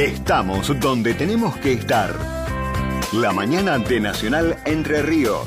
Estamos donde tenemos que estar. La mañana de Nacional Entre Ríos.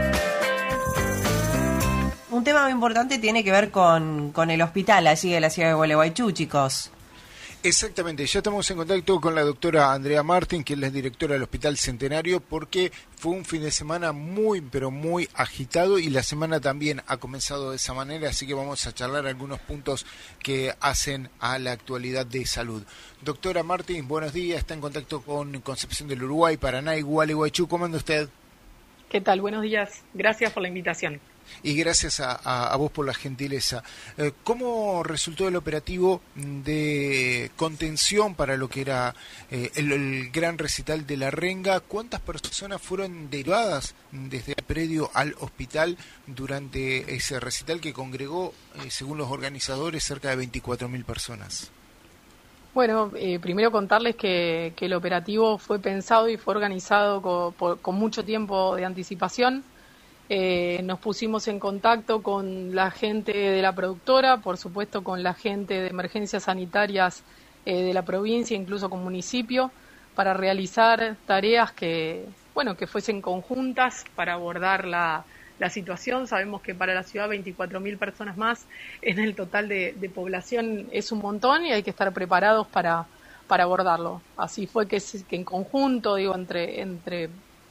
Un tema muy importante tiene que ver con el hospital allí de la ciudad de Gualeguaychú, chicos. Exactamente, ya estamos en contacto con la doctora Andrea Martín, que es la directora del Hospital Centenario, porque fue un fin de semana muy, pero muy agitado y la semana también ha comenzado de esa manera, así que vamos a charlar algunos puntos que hacen a la actualidad de salud. Doctora Martín, buenos días, está en contacto con Concepción del Uruguay, Paraná y Gualeguaychú. ¿Cómo anda usted? ¿Qué tal? Buenos días, gracias por la invitación. Y gracias a vos por la gentileza. ¿Cómo resultó el operativo de contención para lo que era el gran recital de La Renga? ¿Cuántas personas fueron derivadas desde el predio al hospital durante ese recital que congregó, según los organizadores, cerca de 24.000 personas? Bueno, primero contarles que el operativo fue pensado y fue organizado con mucho tiempo de anticipación. Nos pusimos en contacto con la gente de la productora, por supuesto con la gente de emergencias sanitarias de la provincia, incluso con municipio, para realizar tareas que fuesen conjuntas para abordar la situación. Sabemos que para la ciudad 24.000 personas más en el total de población es un montón y hay que estar preparados para abordarlo. Así fue que en conjunto, entre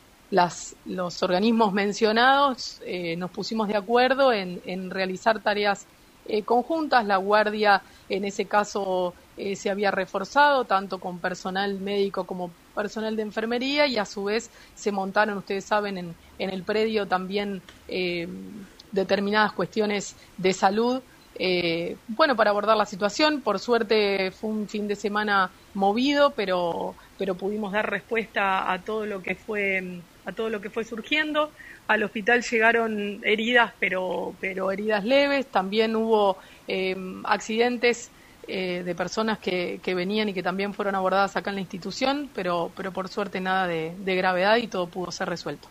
los organismos mencionados, nos pusimos de acuerdo en realizar tareas conjuntas. La guardia en ese caso se había reforzado tanto con personal médico como personal de enfermería, y a su vez se montaron, ustedes saben, en el predio también determinadas cuestiones de salud, para abordar la situación. Por suerte fue un fin de semana movido, pero pudimos dar respuesta a todo lo que fue surgiendo. Al hospital llegaron heridas, pero heridas leves. También hubo accidentes de personas que venían y que también fueron abordadas acá en la institución, pero por suerte nada de gravedad y todo pudo ser resuelto.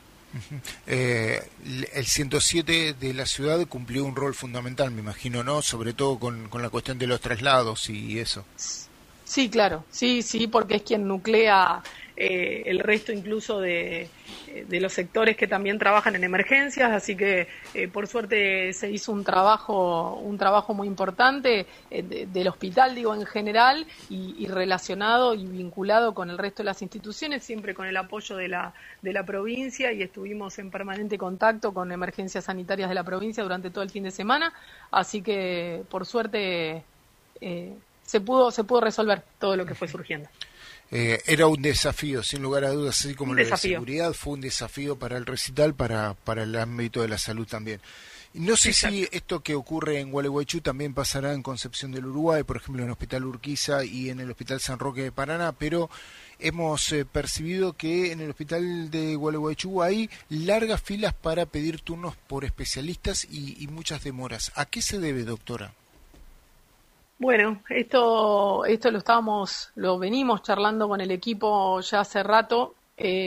El 107 de la ciudad cumplió un rol fundamental, me imagino, ¿no? Sobre todo con la cuestión de los traslados y eso. Sí, claro, sí, porque es quien nuclea el resto incluso de los sectores que también trabajan en emergencias, así que por suerte se hizo un trabajo muy importante del hospital, en general, y relacionado y vinculado con el resto de las instituciones, siempre con el apoyo de la provincia, y estuvimos en permanente contacto con emergencias sanitarias de la provincia durante todo el fin de semana, así que por suerte se pudo resolver todo lo que fue surgiendo. Era un desafío, sin lugar a dudas, así como lo de seguridad fue un desafío para el recital, para el ámbito de la salud también. No sé si esto que ocurre en Gualeguaychú también pasará en Concepción del Uruguay, por ejemplo en el Hospital Urquiza y en el Hospital San Roque de Paraná, pero hemos percibido que en el Hospital de Gualeguaychú hay largas filas para pedir turnos por especialistas y muchas demoras. ¿A qué se debe, doctora? Bueno, esto lo venimos charlando con el equipo ya hace rato.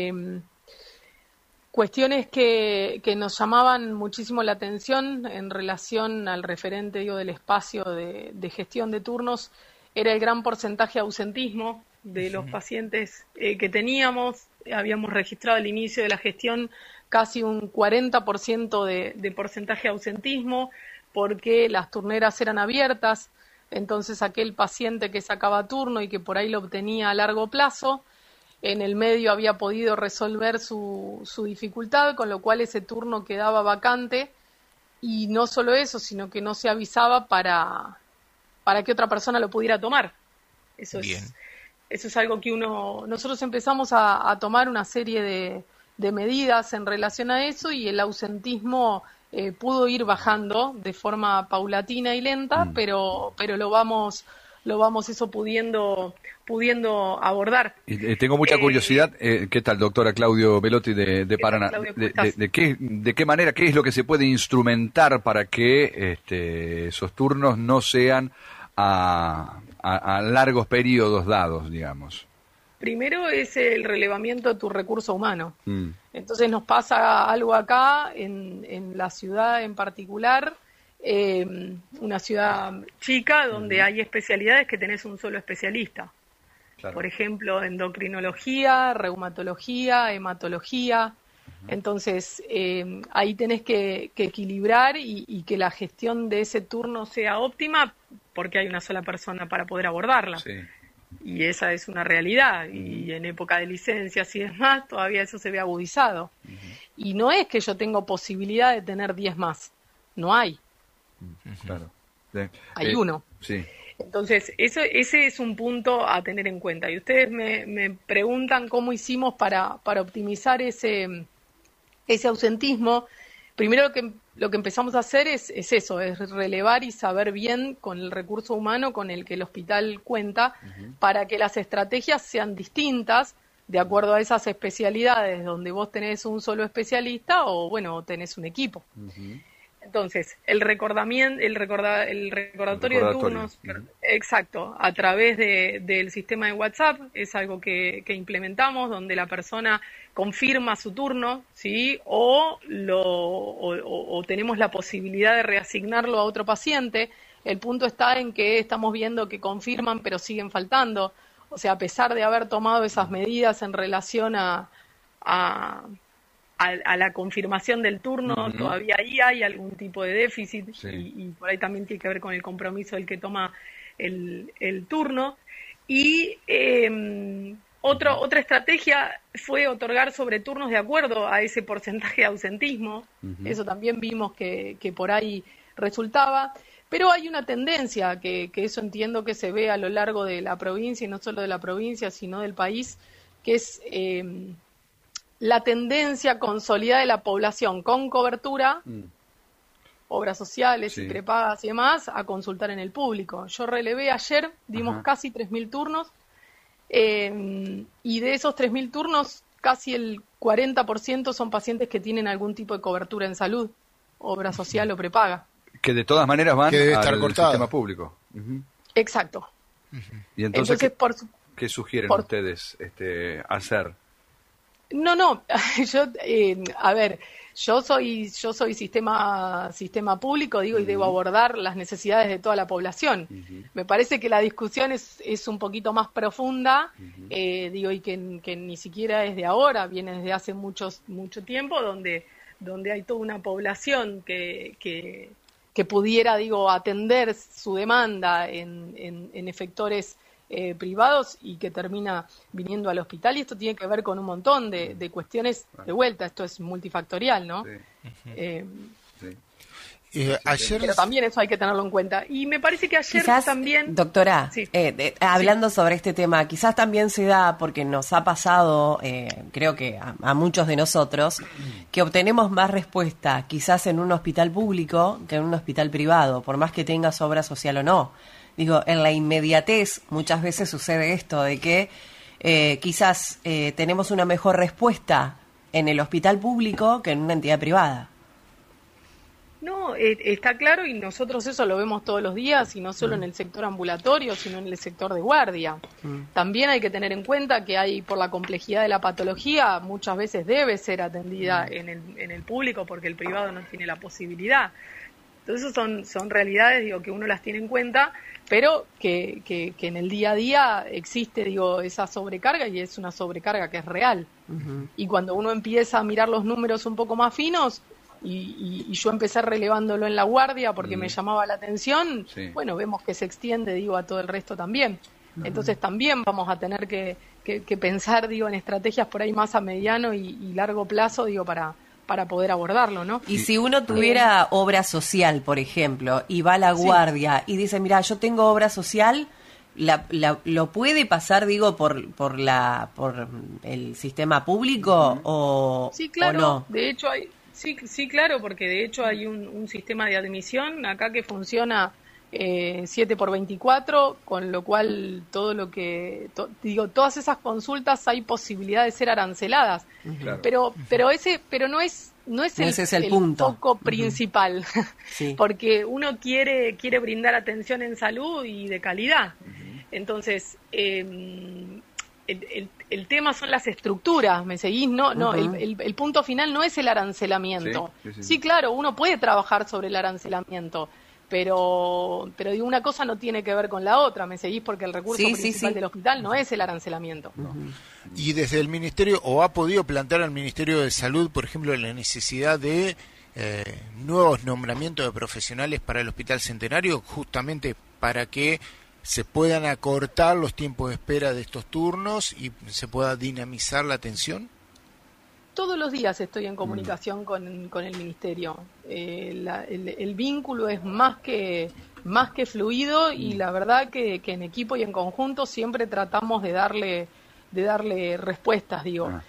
Cuestiones que nos llamaban muchísimo la atención en relación al referente, del espacio de gestión de turnos, era el gran porcentaje de ausentismo de los pacientes que teníamos. Habíamos registrado al inicio de la gestión casi un 40% de porcentaje de ausentismo, porque las turneras eran abiertas. Entonces aquel paciente que sacaba turno y que por ahí lo obtenía a largo plazo, en el medio había podido resolver su dificultad, con lo cual ese turno quedaba vacante, y no solo eso, sino que no se avisaba para que otra persona lo pudiera tomar. Eso es algo que nosotros empezamos a tomar una serie de medidas en relación a eso, y el ausentismo pudo ir bajando de forma paulatina y lenta, pero lo vamos eso pudiendo abordar. Tengo mucha curiosidad. ¿Qué tal, doctora? Claudio Velotti de Paraná. Claudio, ¿De qué manera, qué es lo que se puede instrumentar para que esos turnos no sean a largos periodos dados, digamos? Primero es el relevamiento de tu recurso humano. Entonces nos pasa algo acá, en la ciudad en particular, una ciudad chica donde hay especialidades que tenés un solo especialista. Claro. Por ejemplo, endocrinología, reumatología, hematología. Entonces, ahí tenés que equilibrar y que la gestión de ese turno sea óptima, porque hay una sola persona para poder abordarla. Sí. Y esa es una realidad. Y en época de licencias y demás, todavía eso se ve agudizado. Y no es que yo tengo posibilidad de tener 10 más. No hay. Claro. Hay uno. Sí. Entonces, ese es un punto a tener en cuenta. Y ustedes me preguntan cómo hicimos para optimizar ese ausentismo. Primero lo que empezamos a hacer es eso, es relevar y saber bien con el recurso humano con el que el hospital cuenta, para que las estrategias sean distintas de acuerdo a esas especialidades donde vos tenés un solo especialista o, bueno, tenés un equipo. Entonces, el recordatorio de turnos, exacto, a través del sistema de WhatsApp, es algo que implementamos, donde la persona confirma su turno, ¿sí? O tenemos la posibilidad de reasignarlo a otro paciente. El punto está en que estamos viendo que confirman, pero siguen faltando. O sea, a pesar de haber tomado esas medidas en relación a la confirmación del turno, todavía ahí hay algún tipo de déficit, y por ahí también tiene que ver con el compromiso del que toma el turno. Y otra estrategia fue otorgar sobreturnos de acuerdo a ese porcentaje de ausentismo. Eso también vimos que por ahí resultaba. Pero hay una tendencia, que eso entiendo que se ve a lo largo de la provincia, y no solo de la provincia, sino del país, que es la tendencia consolidada de la población con cobertura, obras sociales y prepagas y demás, a consultar en el público. Yo relevé ayer, dimos casi 3.000 turnos, y de esos 3.000 turnos, casi el 40% son pacientes que tienen algún tipo de cobertura en salud, obra social o prepaga. Que de todas maneras van al sistema público. Exacto. Y entonces ¿qué sugieren ustedes hacer? No, yo soy sistema público, digo, y debo abordar las necesidades de toda la población. Me parece que la discusión es un poquito más profunda, digo, y que ni siquiera es de ahora, viene desde hace mucho tiempo, donde hay toda una población que pudiera, digo, atender su demanda en efectores privados, y que termina viniendo al hospital, y esto tiene que ver con un montón de cuestiones de vuelta. Esto es multifactorial, ¿no? Ayer... Pero también eso hay que tenerlo en cuenta. Y me parece que ayer quizás, también... Doctora, hablando sobre este tema, quizás también se da porque nos ha pasado, creo que a muchos de nosotros, que obtenemos más respuesta quizás en un hospital público que en un hospital privado, por más que tengas obra social o no. Digo, en la inmediatez muchas veces sucede esto de que quizás tenemos una mejor respuesta en el hospital público que en una entidad privada. No, está claro, y nosotros eso lo vemos todos los días, y no solo en el sector ambulatorio, sino en el sector de guardia. También hay que tener en cuenta que por la complejidad de la patología, muchas veces debe ser atendida en el público, porque el privado no tiene la posibilidad. Entonces son realidades, digo, que uno las tiene en cuenta, pero que en el día a día existe, digo, esa sobrecarga, y es una sobrecarga que es real. Y cuando uno empieza a mirar los números un poco más finos, y yo empecé relevándolo en la guardia porque me llamaba la atención, bueno, vemos que se extiende, digo, a todo el resto también. Entonces también vamos a tener que pensar, digo, en estrategias por ahí más a mediano y largo plazo, digo, para poder abordarlo, ¿no? Y si uno tuviera obra social, por ejemplo, y va a la guardia y dice, mira, yo tengo obra social, ¿lo puede pasar, digo, por el sistema público o no? De hecho hay... Sí, claro, porque de hecho hay un sistema de admisión acá que funciona 7x24, con lo cual todo lo que todas esas consultas hay posibilidad de ser aranceladas. Claro. Pero no es el punto. foco principal, porque uno quiere brindar atención en salud y de calidad. Entonces, el tema son las estructuras, ¿me seguís? No, el punto final no es el arancelamiento. Sí, claro, uno puede trabajar sobre el arancelamiento, pero digo, una cosa no tiene que ver con la otra, ¿me seguís? Porque el recurso principal del hospital no es el arancelamiento. Y desde el Ministerio, ¿o ha podido plantear al Ministerio de Salud, por ejemplo, la necesidad de nuevos nombramientos de profesionales para el Hospital Centenario, justamente para que se puedan acortar los tiempos de espera de estos turnos y se pueda dinamizar la atención? Todos los días estoy en comunicación con el Ministerio. El vínculo es más que fluido, y la verdad que en equipo y en conjunto siempre tratamos de darle respuestas,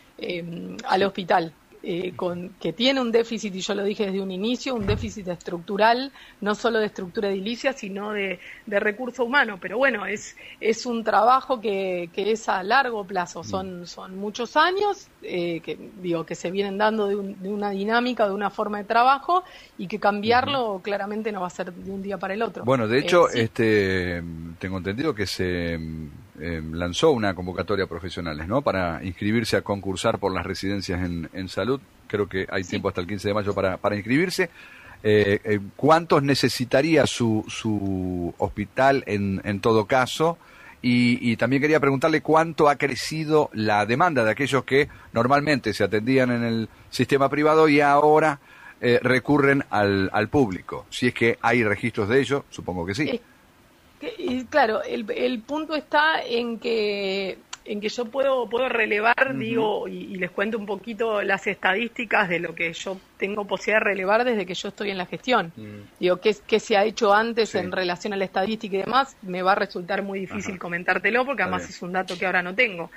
al hospital. Que tiene un déficit, y yo lo dije desde un inicio, un déficit estructural, no solo de estructura edilicia, sino de recurso humano. Pero bueno, es un trabajo que es a largo plazo, son muchos años que se vienen dando de una dinámica, de una forma de trabajo, y que cambiarlo claramente no va a ser de un día para el otro. Bueno, de hecho, sí. Tengo entendido que se lanzó una convocatoria a profesionales, ¿no?, para inscribirse a concursar por las residencias en salud. Creo que hay tiempo hasta el 15 de mayo para inscribirse. ¿Cuántos necesitaría su hospital en todo caso? Y también quería preguntarle cuánto ha crecido la demanda de aquellos que normalmente se atendían en el sistema privado y ahora recurren al público. Si es que hay registros de ello, supongo que sí. Y claro, el punto está en que yo puedo relevar, y les cuento un poquito las estadísticas de lo que yo tengo posibilidad de relevar desde que yo estoy en la gestión. ¿Qué se ha hecho antes en relación a la estadística y demás? Me va a resultar muy difícil comentártelo, porque además es un dato que ahora no tengo.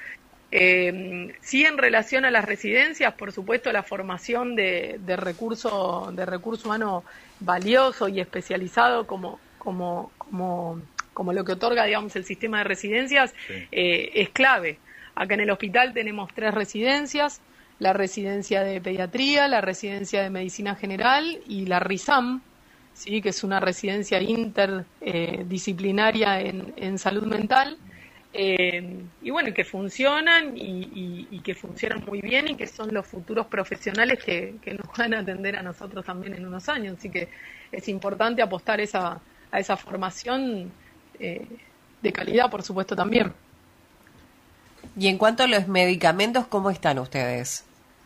Sí, en relación a las residencias, por supuesto, la formación de recurso humano valioso y especializado como lo que otorga, digamos, el sistema de residencias, es clave. Acá en el hospital tenemos 3 residencias: la residencia de pediatría, la residencia de medicina general y la RISAM, ¿sí?, que es una residencia interdisciplinaria en salud mental. Y bueno, que funcionan y que funcionan muy bien, y que son los futuros profesionales que nos van a atender a nosotros también en unos años. Así que es importante apostar a esa formación de calidad, por supuesto, también. Y en cuanto a los medicamentos, ¿cómo están ustedes?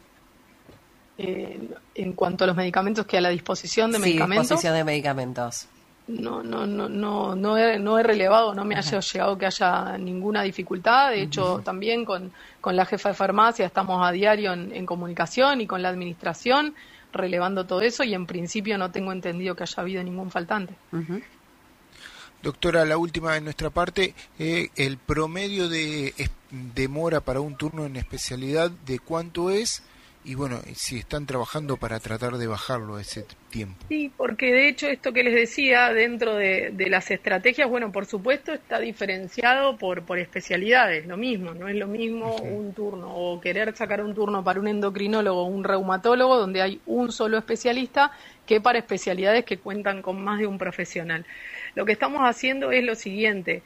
En cuanto a los medicamentos, que a la disposición de medicamentos. Disposición de medicamentos. No he relevado, no me ha llegado que haya ninguna dificultad. De hecho, también con la jefa de farmacia estamos a diario en comunicación, y con la administración, relevando todo eso, y en principio no tengo entendido que haya habido ningún faltante. Doctora, la última de nuestra parte, el promedio de demora para un turno en especialidad, ¿de cuánto es? Y bueno, si están trabajando para tratar de bajarlo ese tiempo. Sí, porque de hecho esto que les decía, dentro de las estrategias, bueno, por supuesto está diferenciado por especialidades, lo mismo, no es lo mismo un turno, o querer sacar un turno para un endocrinólogo o un reumatólogo, donde hay un solo especialista, que para especialidades que cuentan con más de un profesional. Lo que estamos haciendo es lo siguiente: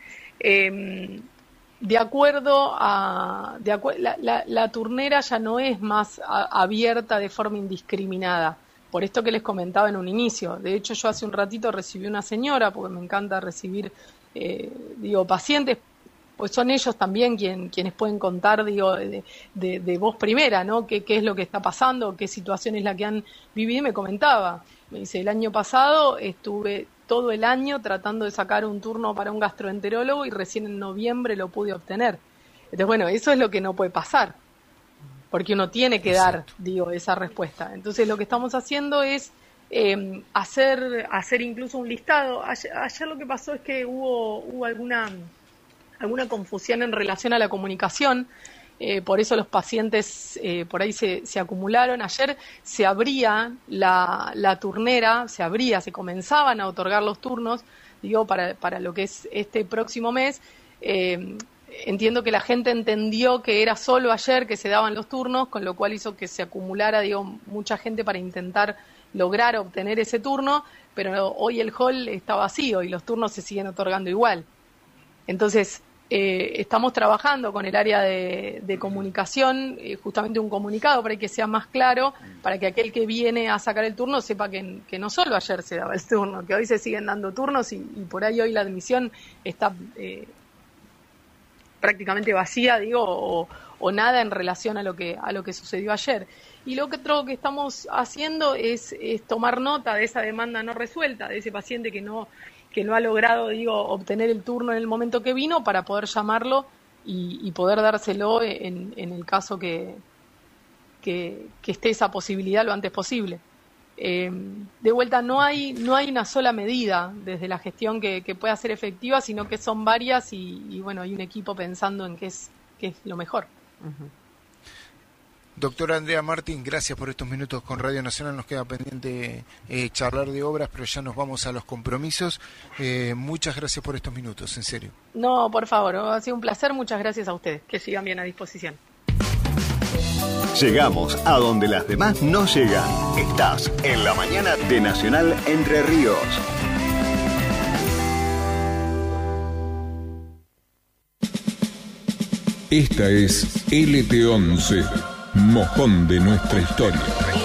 la turnera ya no es más abierta de forma indiscriminada, por esto que les comentaba en un inicio. De hecho, yo hace un ratito recibí una señora, porque me encanta recibir pacientes, pues son ellos también quienes pueden contar, de voz primera, ¿no? ¿Qué es lo que está pasando? ¿Qué situación es la que han vivido? Y me comentaba, me dice: el año pasado estuve todo el año tratando de sacar un turno para un gastroenterólogo, y recién en noviembre lo pude obtener. Entonces, bueno, eso es lo que no puede pasar, porque uno tiene que dar, esa respuesta. Entonces, lo que estamos haciendo es hacer incluso un listado. Ayer lo que pasó es que hubo alguna confusión en relación a la comunicación. Por eso los pacientes por ahí se acumularon. Ayer se abría la turnera, se comenzaban a otorgar los turnos, para lo que es este próximo mes. Entiendo que la gente entendió que era solo ayer que se daban los turnos, con lo cual hizo que se acumulara, mucha gente para intentar lograr obtener ese turno, pero hoy el hall está vacío y los turnos se siguen otorgando igual. Entonces, Estamos trabajando con el área de comunicación, justamente un comunicado para que sea más claro, para que aquel que viene a sacar el turno sepa que no solo ayer se daba el turno, que hoy se siguen dando turnos y por ahí hoy la admisión está prácticamente vacía, digo, o nada en relación a lo que sucedió ayer. Y lo otro que estamos haciendo es tomar nota de esa demanda no resuelta, de ese paciente que no ha logrado, obtener el turno en el momento que vino, para poder llamarlo y poder dárselo en el caso que esté esa posibilidad lo antes posible. De vuelta, no hay una sola medida desde la gestión que pueda ser efectiva, sino que son varias y bueno, hay un equipo pensando en qué es lo mejor. Uh-huh. Doctora Andrea Martín, gracias por estos minutos con Radio Nacional. Nos queda pendiente charlar de obras, pero ya nos vamos a los compromisos. Muchas gracias por estos minutos, en serio. No, por favor, ha sido un placer. Muchas gracias a ustedes. Que sigan bien a disposición. Llegamos a donde las demás no llegan. Estás en la mañana de Nacional Entre Ríos. Esta es LT11, mojón de nuestra historia.